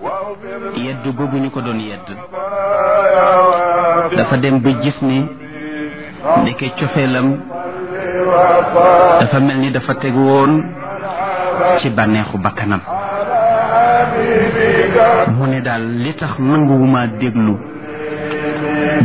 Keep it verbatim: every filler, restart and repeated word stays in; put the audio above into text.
yedd googu ñu ko doon yedd dafa dem ba gis ni ndeke cofeelam dafa mel ni dafa tegu woon ci bànneexu bakkanam mu ne daal li tax nanguwuma déglu